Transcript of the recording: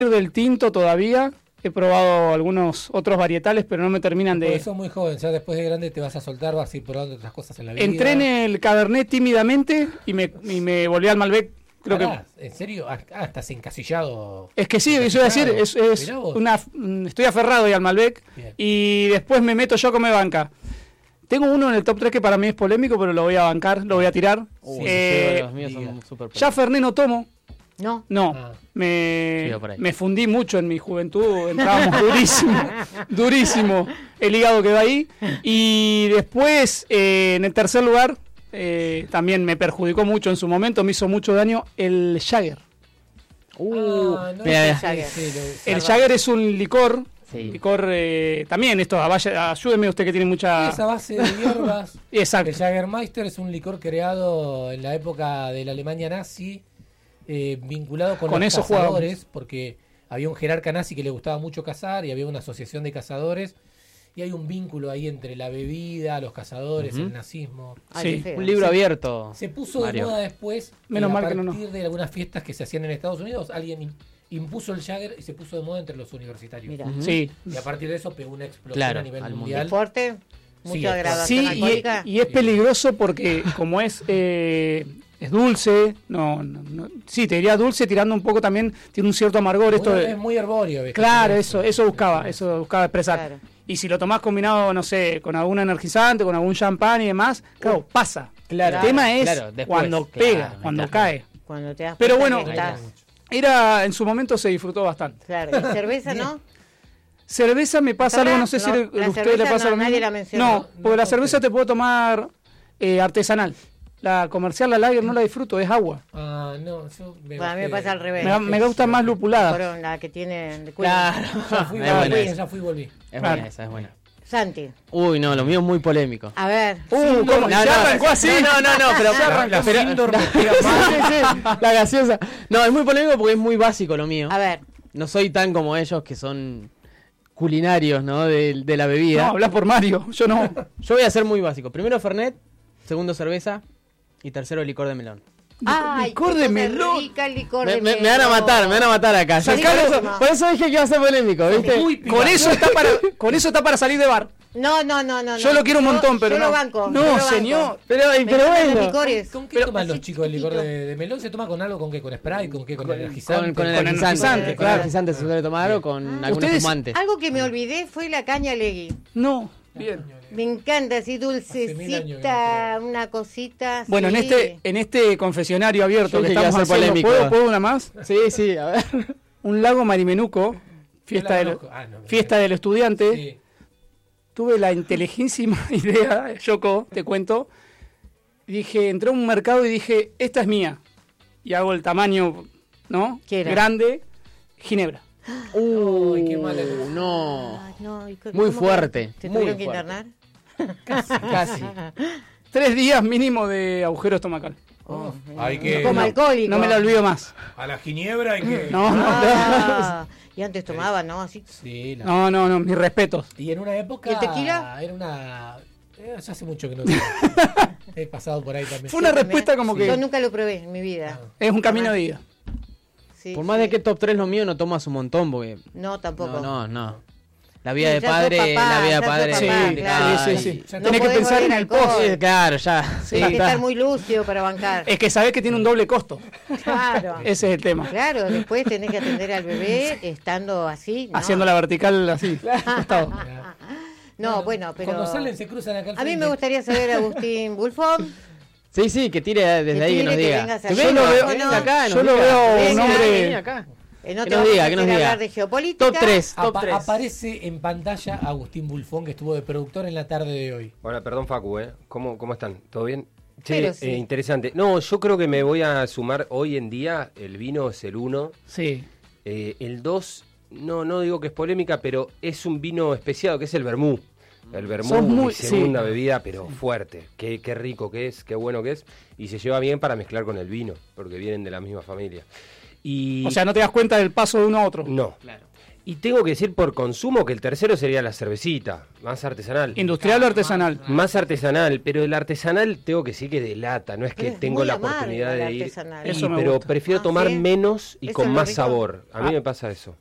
del tinto todavía. He probado algunos otros varietales, pero no me terminan de... Porque sos muy joven, ya después de grande te vas a soltar, vas a ir probando otras cosas en la vida. Entré en el Cabernet tímidamente y me volví al Malbec. Creo Pará, ¿en serio? Estás encasillado. Es que sí, eso iba a decir, estoy aferrado ahí al Malbec. Bien. Y después me meto yo a comer banca. Tengo uno en el top 3 que para mí es polémico, pero lo voy a bancar, lo voy a tirar. Los míos son súper Ya Fernet no tomo. No. No, Sigo por ahí. me fundí mucho en mi juventud, entrábamos durísimo el hígado quedó ahí. Y después, en el tercer lugar, también me perjudicó mucho en su momento, me hizo mucho daño el Jagger. Mira, El Jagger es un licor, Sí. también esto, ayúdeme usted que tiene mucha... Esa base de hierbas. Exacto. El Jägermeister es un licor creado en la época de la Alemania nazi, vinculado con los eso cazadores, porque había un jerarca nazi que le gustaba mucho cazar y había una asociación de cazadores. Y hay un vínculo ahí entre la bebida, los cazadores, el nazismo. Ay, Sí, qué feo. Un libro abierto. Se puso Mario. de moda después, Menos a mal que partir no. de algunas fiestas que se hacían en Estados Unidos, alguien impuso el Jagger y se puso de moda entre los universitarios. Mira. Sí. Y a partir de eso pegó una explosión Claro, a nivel al mundo. mundial. Fuerte, Sí, mucha graduación Sí, alcohólica. y es peligroso porque como es dulce, sí, te diría dulce, tirando un poco también, tiene un cierto amargor. Esto Es muy herbóreo. ¿ves? claro, eso buscaba expresar. Claro. Y si lo tomás combinado, no sé, con algún energizante, con algún champán y demás, claro, pasa. Claro, El tema es claro, después, cuando claro, pega, cuando claro. cae. Cuando te das Pero cuenta bueno, que estás- en su momento se disfrutó bastante. Claro, y cerveza, ¿no? Cerveza me pasa algo, no sé si No, a la ustedes le cerveza pasa no, lo mismo. nadie la mencionó. No, porque la No, cerveza ok. te puedo tomar artesanal. La comercial, la lager, no la disfruto, es agua. Ah, no, yo me Bueno, a mí me bajé- pasa al revés. Me gusta más lupulada. Fueron la que tienen de Claro. Ya fui, Es buena esa. ya fui y volví. Es Claro. buena esa, es buena. Santi, Uy, no, lo mío es muy polémico. a ver. ¿Cómo? ¿Ya arrancó así? No, pero La Sindor me pega más. Sí, sí, la gaseosa. No, es muy polémico porque es muy básico lo mío. A ver. No soy tan como ellos que son culinarios, ¿no? De la No, bebida. hablas por Mario, yo no. Yo voy a ser muy básico. Primero Fernet, segundo cerveza y tercero licor de melón. Ay, licor qué de cosa melón. rica el licor Me de van a melón. matar, me van a matar acá. Sí, Por eso- buenísimo. por eso dije que iba a ser polémico, ¿viste? Con eso está para salir de bar. No. Yo lo quiero un montón, pero yo no. lo banco. No, yo lo banco. señor. Pero Me encantan los bueno. licores. ¿Con qué Pero- toman los así chicos el licor chiquitito. de melón? ¿Se toma con algo? ¿Con qué? ¿Con Sprite? ¿Con qué? ¿Con energizante? Con energizante, energizante, claro. energizante se suele tomar o con algún Ustedes- espumante. Algo que me olvidé fue la caña Legui. No, bien. Me encanta, así 1000 años que dulcecita, una cosita. Bueno, sí. en este confesionario abierto Yo que dije que iba estamos a ser haciendo, polémico. ¿puedo una más? Sí, a ver. Un lago Marimenuco, fiesta, Yo la del, conozco. Ah, no, fiesta del estudiante. Sí. Tuve la inteligentísima idea, Yoko, te cuento. Dije, entré a un mercado y dije, esta es mía. Y hago el tamaño, ¿no? ¿Qué era? Grande, Ginebra. Uy, qué mala elección. No. Ay, no, ¿y Muy cómo fuerte, ¿Te muy tuvieron que fuerte. internar? Casi. 3 días mínimo de agujero estomacal. Oh, hay que... Como alcohólico. No me la olvido más. A la ginebra hay que... No, Ah, y antes tomaba, ¿no? Así. Sí, la... no, mis respetos. Y en una época... ¿Y el tequila? Era una... Eso hace mucho que no... He pasado por ahí también. Fue una respuesta como Yo que nunca lo probé en mi vida. es un camino de ida. Sí, Por más sí. de que top 3 lo mío no tomas un montón porque No, tampoco. no. La vida Sí, de ya sos padre, papá, la vida de ya sos padre. Sí, papá, claro. sí. Ya No Tenés que podés pensar en beber el alcohol. post. Sí, claro, ya. Tienes Sí, que está. estar muy lúcido para bancar. Es que sabés que tiene un doble costo. Claro. Ese es el tema. Claro, después tenés que atender al bebé estando así. ¿no? Haciendo la vertical así, costado. No, bueno, pero. Cuando salen se cruzan acá al A mí me frente. gustaría saber a Agustín Bulfón. Sí, que tire desde Que ahí y tire, nos que diga. venga a Que hacer- venga, Yo lo veo- que venga acá, yo nos lo diga. veo un Venga, hombre- venga acá. En Que otro nos diga, que vamos nos a diga. hablar de geopolítica. Top 3, top 3. Aparece en pantalla Agustín Bulfón, que estuvo de productor en la tarde de hoy. Hola, perdón Facu, ¿Cómo están? ¿Todo bien? Pero sí. Interesante. No, yo creo que me voy a sumar hoy en día, el vino es el 1, Sí. el 2, no digo que es polémica, pero es un vino especiado, que es el vermú. El vermú, Sos muy- mi segunda bebida, pero fuerte. Qué rico que es, qué bueno que es. Y se lleva bien para mezclar con el vino, porque vienen de la misma familia. Y O sea, no te das cuenta del paso de uno a otro. no. Claro. Y tengo que decir por consumo que el tercero sería la cervecita, más artesanal. ¿Industrial o artesanal? Más artesanal, pero el artesanal tengo que decir que delata, no es que Pero es tengo muy la amarga oportunidad la de ir. artesanal. Eso me Pero gusta. prefiero tomar ¿sí? menos y ¿Eso con es lo más rico? sabor. A mí me pasa eso.